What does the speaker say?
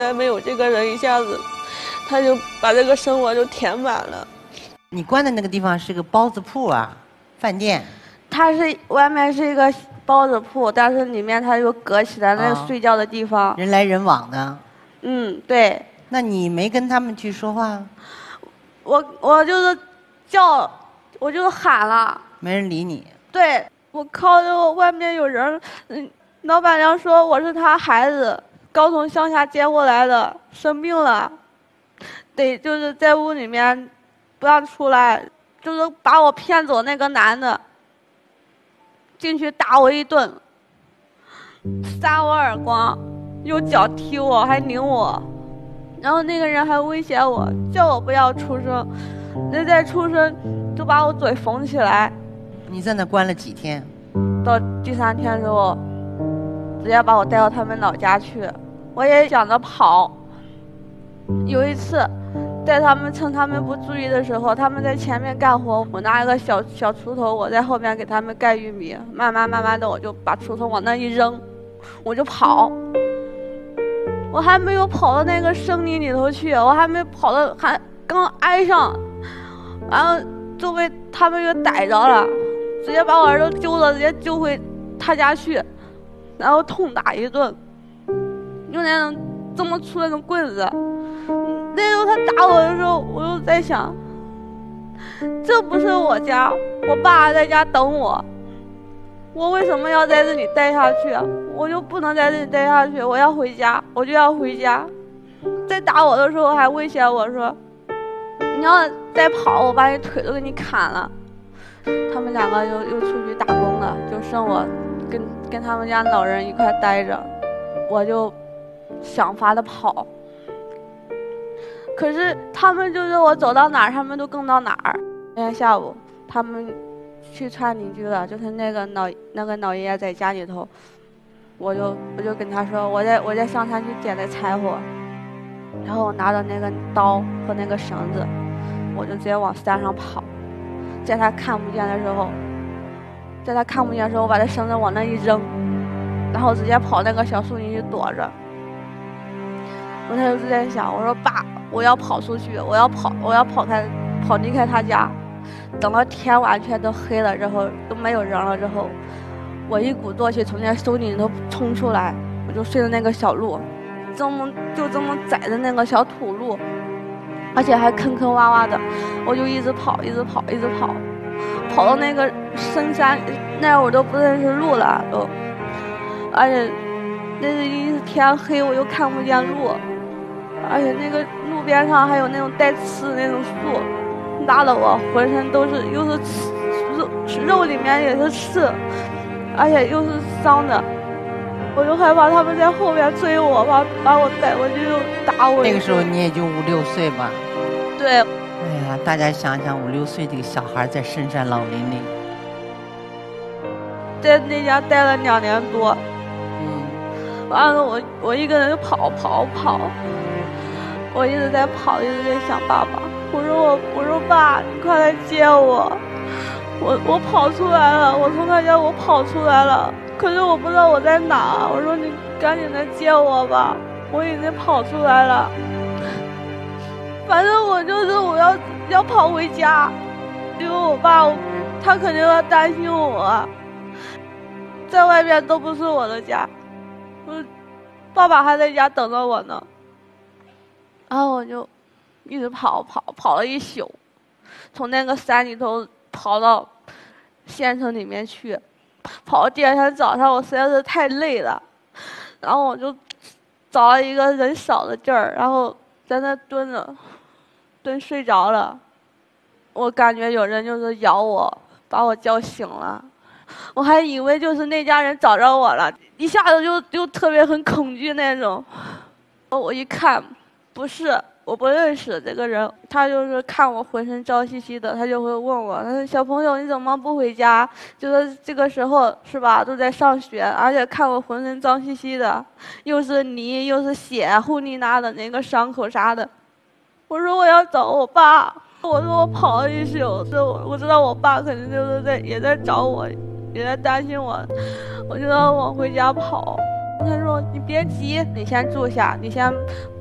没有这个人，一下子他就把这个生活就填满了。 你关的那个地方是个包子铺啊，饭店？ 它是外面是一个包子铺，但是里面它又隔起来那个睡觉的地方， 人来人往的。 对。 那你没跟他们去说话？ 我就是叫，我就喊了， 没人理你。 对，我靠着外面有人，老板娘说我是他孩子，刚从乡下接过来的，生病了，得就是在屋里面不让出来，就是把我骗走那个男的，进去打我一顿，扇我耳光，用脚踢我，还拧我，然后那个人还威胁我，叫我不要出声，那再出声就把我嘴缝起来。 你在那关了几天？ 到第3天的时候，直接把我带到他们老家去。我也想着跑。有一次，在他们趁他们不注意的时候，他们在前面干活，我拿一个小锄头，我在后面给他们盖玉米。慢慢的，我就把锄头往那一扔，我就跑。我还没有跑到那个森林里头去，我还没跑到，还刚挨上，然后就被他们给逮着了，直接把我儿子揪了，直接揪回他家去，然后痛打一顿，用那种这么粗那种棍子。那时候他打我的时候，我就在想，这不是我家，我爸还在家等我，我为什么要在这里待下去？我就不能在这里待下去，我要回家，我就要回家。在打我的时候还威胁我说，你要再跑，我把你腿都给你砍了。他们2个又出去打工了，就剩我跟他们家老人一块待着，我就想法的跑。可是他们就是我走到哪儿，他们都跟到哪儿。那天下午，他们去串邻居了，就是那个老爷爷在家里头，我就跟他说，我在上山去捡的柴火，然后我拿着那个刀和那个绳子，我就直接往山上跑。在他看不见的时候，我把这绳子往那一扔，然后直接跑那个小树林去躲着。我那时候就在想，我说爸，我要跑出去，我要跑离开他家。等到天完全都黑了之后，都没有人了之后，我一鼓作气从那树林里头冲出来，我就顺着那个小路，这么窄的那个小土路，而且还坑坑洼洼的，我就一直跑，跑到那个深山，那我都不认识路了都，而且那是一天黑，我又看不见路，而且那个路边上还有那种带刺的那种树，拉得我浑身都是，又是刺，肉里面也是刺，而且又是伤的。我就害怕他们在后面追我，把我逮过去又打我。 那个时候你也就5、6岁吧？ 对。 哎呀，大家想想，5、6岁这个小孩在深山老林里， 在那家待了2年多。完了我一个人跑，我一直在跑，一直在想爸爸。我说爸，你快来接我。我跑出来了，我从他家我跑出来了，可是我不知道我在哪。我说你赶紧来接我吧，我已经跑出来了。反正我就是我要跑回家，因为我爸他肯定要担心我，在外面都不是我的家，爸爸还在家等着我呢。然后我就一直跑了一宿，从那个山里头跑到县城里面去，跑到第2天早上，我实在是太累了，然后我就找了一个人少的地儿，然后在那蹲睡着了。我感觉有人就是咬我，把我叫醒了，我还以为就是那家人找着我了，一下子就特别很恐惧那种。我一看，不是。我不认识这个人，他就是看我浑身脏兮兮的，他就会问我，他说小朋友你怎么不回家？就是这个时候是吧，都在上学，而且看我浑身脏兮兮的，又是泥又是血，糊泥拉的那个伤口啥的。我说我要找我爸，我说我跑了一宿，我知道我爸肯定就是也在找我，也在担心我，我就要往回家跑。 他说你别急，你先住下，你先